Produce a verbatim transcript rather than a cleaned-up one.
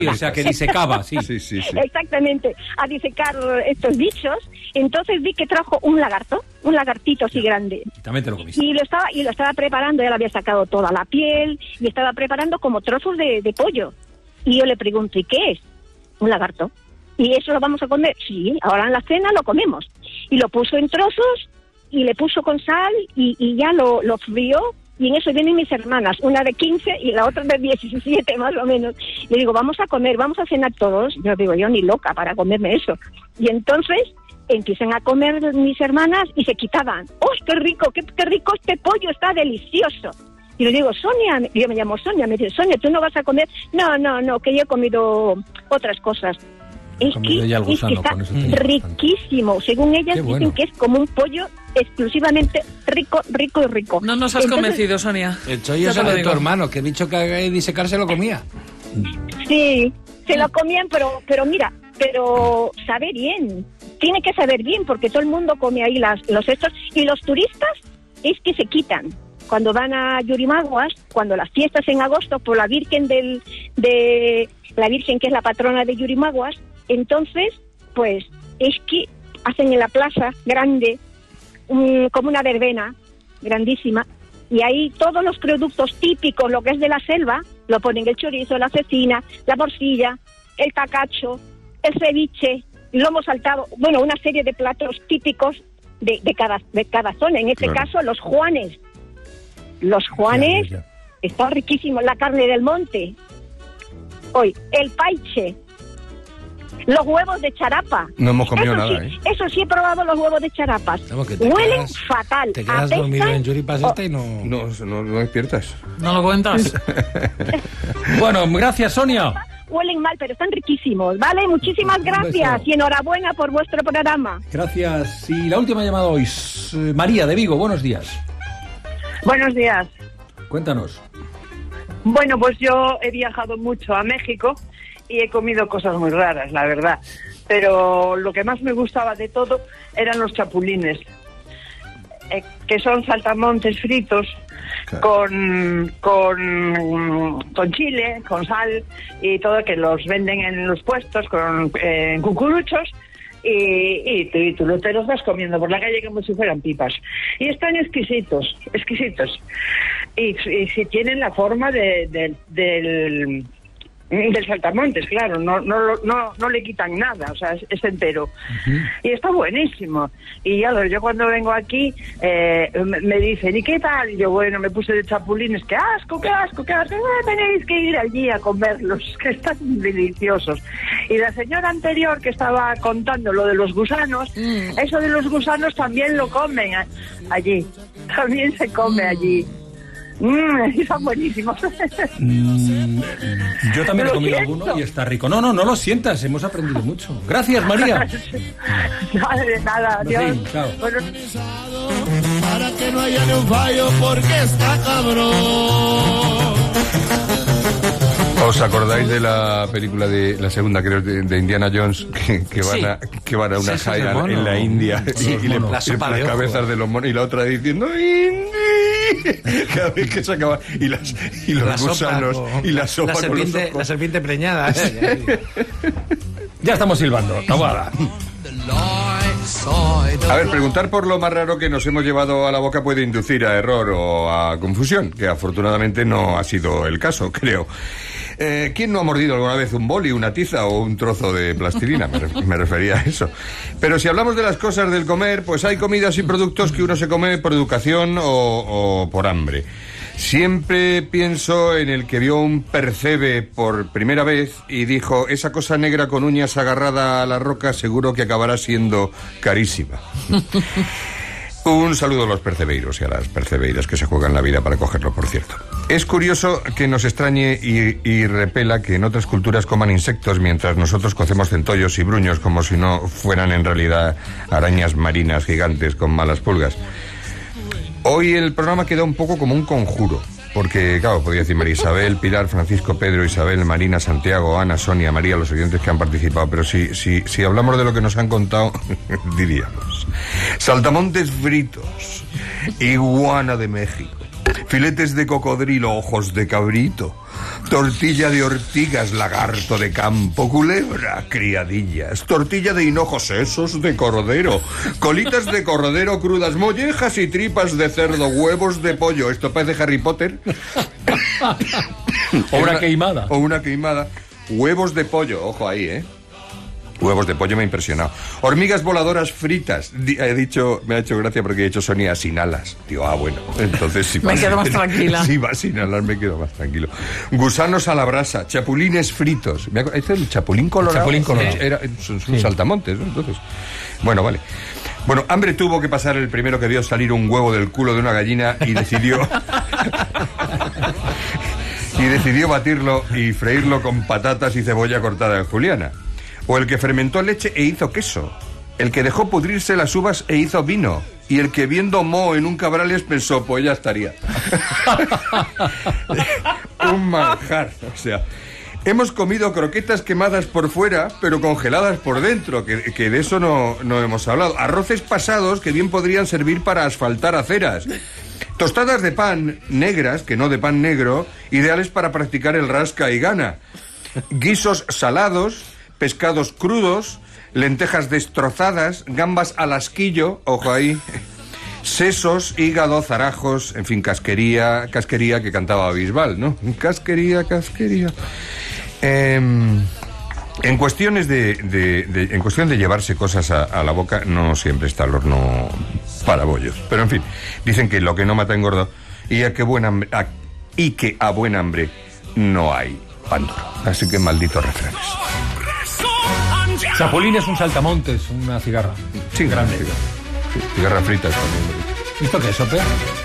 O sea, que disecaba, sí. Sí, sí, sí. Exactamente, a disecar estos bichos. Entonces vi que trajo un lagarto, un lagartito así grande. Y también te lo comiste. Y lo estaba, y lo estaba preparando, ya le había sacado toda la piel, y estaba preparando como trozos de, de pollo. Y yo le pregunto, ¿y qué es? Un lagarto. ¿Y eso lo vamos a comer? Sí, ahora en la cena lo comemos. Y lo puso en trozos, y le puso con sal, y, y ya lo, lo frió. Y en eso vienen mis hermanas, una de quince y la otra de diecisiete más o menos. Le digo, vamos a comer, vamos a cenar todos. Yo digo, yo ni loca para comerme eso. Y entonces empiezan a comer mis hermanas y se quitaban. ¡Oh, qué rico, qué, qué rico este pollo, está delicioso! Y le digo, Sonia, yo me llamo Sonia, me dice, Sonia, ¿tú no vas a comer? No, no, no, que yo he comido otras cosas. Es que, es que está riquísimo. Según ellas bueno. Dicen que es como un pollo exclusivamente rico, rico y rico. No nos has Entonces, convencido, Sonia. El chollo es de tu hermano, que dicho que haga disecar se lo comía. Sí, se lo comían, pero pero mira, pero sabe bien. Tiene que saber bien, porque todo el mundo come ahí las, los estos. Y los turistas es que se quitan. Cuando van a Yurimaguas, cuando las fiestas en agosto, por la Virgen del de la Virgen que es la patrona de Yurimaguas, entonces, pues, es que hacen en la plaza grande um, como una verbena grandísima, y ahí todos los productos típicos, lo que es de la selva, lo ponen: el chorizo, la cecina, la morcilla, el tacacho, el ceviche, el lomo saltado, bueno, una serie de platos típicos de, de, cada, de cada zona. En este claro. caso, los juanes. Los juanes ya, ya, ya. Están riquísimos, la carne del monte. Hoy, el paiche. Los huevos de charapa. No hemos comido eso nada, sí, ¿eh? Eso sí he probado los huevos de charapas. No, Huelen quedas, fatal. Te quedas apestan, dormido en Yuripas esta y no... No, no, no despiertas. ¿No lo cuentas? Bueno, gracias, Sonia. Huelen mal, pero están riquísimos, ¿vale? Muchísimas gracias y enhorabuena por vuestro programa. Gracias. Y la última llamada hoy, María de Vigo, buenos días. Buenos días. Cuéntanos. Bueno, pues yo he viajado mucho a México y he comido cosas muy raras, la verdad. Pero lo que más me gustaba de todo eran los chapulines, eh, que son saltamontes fritos claro. con, con, con chile, con sal y todo, que los venden en los puestos con eh, en cucuruchos. Y, y, y tú te los vas comiendo por la calle como si fueran pipas. Y están exquisitos, exquisitos. Y, y si tienen la forma de, de, del... del saltamontes, claro, no no no no le quitan nada, o sea, es, es entero. Uh-huh. Y está buenísimo. Y ya yo cuando vengo aquí eh, me, me dicen, ¿y qué tal? Y yo, bueno, me puse de chapulines, ¡qué asco, qué asco, qué asco! Ah, tenéis que ir allí a comerlos, que están deliciosos. Y la señora anterior que estaba contando lo de los gusanos, mm. eso de los gusanos también lo comen a, allí, también se come mm. allí. Mmm, están buenísimos. Mm, yo también he comido siento. alguno y está rico. No, no, no lo sientas, hemos aprendido mucho. Gracias, María. Nada, de nada, adiós. Sí, chao. Bueno. Para que no haya ni un fallo porque está cabrón. ¿Os acordáis de la película de la segunda, creo, de, de Indiana Jones, que, que van sí. a que van a una sí, jaira en la India sí, y, y le ponen las cabezas de los monos y la otra diciendo ¡Indi! Cada vez que se acaba y las y los la gusanos sopa, y la sopa la serpiente, con los ojos. La serpiente preñada. ¿eh? Ya estamos silbando. Tabuada. A ver, preguntar por lo más raro que nos hemos llevado a la boca puede inducir a error o a confusión, que afortunadamente no ha sido el caso, creo. Eh, ¿Quién no ha mordido alguna vez un boli, una tiza o un trozo de plastilina? Me, re- me refería a eso. Pero si hablamos de las cosas del comer, pues hay comidas y productos que uno se come por educación o, o por hambre. Siempre pienso en el que vio un percebe por primera vez y dijo, esa cosa negra con uñas agarrada a la roca seguro que acabará siendo carísima. Un saludo a los percebeiros y a las percebeiras que se juegan la vida para cogerlo, por cierto. Es curioso que nos extrañe y, y repela que en otras culturas coman insectos mientras nosotros cocemos centollos y bruños como si no fueran en realidad arañas marinas gigantes con malas pulgas. Hoy el programa queda un poco como un conjuro, porque, claro, podría decir María Isabel, Pilar, Francisco, Pedro, Isabel, Marina, Santiago, Ana, Sonia, María, los oyentes que han participado, pero si, si, si hablamos de lo que nos han contado, diríamos saltamontes fritos, iguana de México, filetes de cocodrilo, ojos de cabrito, tortilla de ortigas, lagarto de campo, culebra, criadillas, tortilla de hinojos, sesos de cordero, colitas de cordero crudas, mollejas y tripas de cerdo, huevos de pollo. Esto parece Harry Potter. O una queimada. O una queimada. Huevos de pollo, ojo ahí, ¿eh? Huevos de pollo me ha impresionado. Hormigas voladoras fritas. Di- He dicho, me ha hecho gracia porque he dicho Sonia sin alas. Digo, ah, bueno, entonces si Me va- quedo más tranquila. Si va sin alas me quedo más tranquilo. Gusanos a la brasa, chapulines fritos. Me acu- ¿Este es el chapulín colorado? El chapulín colorado. Era, son son saltamontes, ¿no? Entonces, bueno, vale. Bueno, hambre tuvo que pasar el primero que vio salir un huevo del culo de una gallina y decidió... y decidió batirlo y freírlo con patatas y cebolla cortada en juliana. O el que fermentó leche e hizo queso. El que dejó pudrirse las uvas e hizo vino. Y el que viendo moho en un cabrales pensó, pues ya estaría. Un manjar, o sea... Hemos comido croquetas quemadas por fuera, pero congeladas por dentro, que, que de eso no, no hemos hablado. Arroces pasados que bien podrían servir para asfaltar aceras. Tostadas de pan negras, que no de pan negro, ideales para practicar el rasca y gana. Guisos salados, pescados crudos, lentejas destrozadas, gambas al asquillo, ojo ahí, sesos, hígado, zarajos, en fin, casquería, casquería que cantaba Bisbal, ¿no? Casquería, casquería. Eh, en cuestiones de, de- de- en cuestión de llevarse cosas a, a la boca, no siempre está el horno para bollos. Pero en fin, dicen que lo que no mata engorda y a que buen hambre, a- y que a buen hambre no hay pan duro. Así que malditos refranes. Chapulín es un saltamontes, una cigarra. Sí, grande. cigarra, sí, cigarra frita también. ¿Esto qué es, Sope?